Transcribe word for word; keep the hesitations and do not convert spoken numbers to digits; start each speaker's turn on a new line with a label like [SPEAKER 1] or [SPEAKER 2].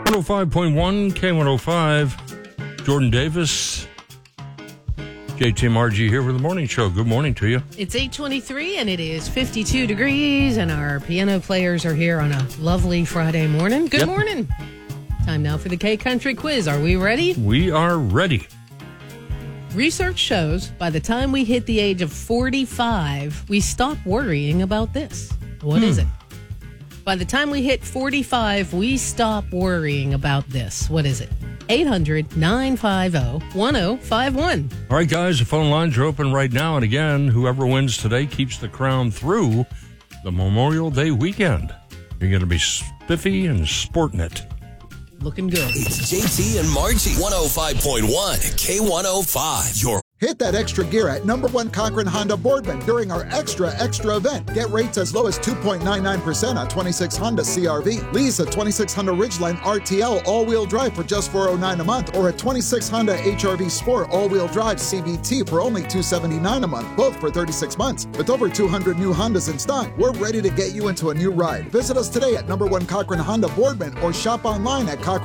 [SPEAKER 1] one oh five point one, K one oh five, Jordan Davis, J T M R G here with the morning show. Good morning to you.
[SPEAKER 2] It's eight twenty-three and it is fifty-two degrees, and our piano players are here on a lovely Friday morning. Good
[SPEAKER 1] Yep.
[SPEAKER 2] morning. Time now for the K Country Quiz. Are we ready?
[SPEAKER 1] We are ready.
[SPEAKER 2] Research shows by the time we hit the age of forty-five, we stop worrying about this. What
[SPEAKER 1] Hmm.
[SPEAKER 2] is it? By the time we hit forty-five, we stop worrying about this. What is it? eight hundred, nine five zero, one zero five one.
[SPEAKER 1] All right, guys, the phone lines are open right now. And again, whoever wins today keeps the crown through the Memorial Day weekend. You're going to be spiffy and sporting it.
[SPEAKER 2] Looking good.
[SPEAKER 3] It's J T and Margie. one oh five point one, K one oh five. Your
[SPEAKER 4] Hit that extra gear at number one Cochran Honda Boardman during our extra, extra event. Get rates as low as two point nine nine percent on twenty-six Honda C R V. Lease a twenty-six Honda Ridgeline R T L all-wheel drive for just four hundred nine dollars a month, or a twenty-six Honda H R V Sport all-wheel drive C V T for only two hundred seventy-nine dollars a month, both for thirty-six months. With over two hundred new Hondas in stock, we're ready to get you into a new ride. Visit us today at number one Cochran Honda Boardman or shop online at Cochran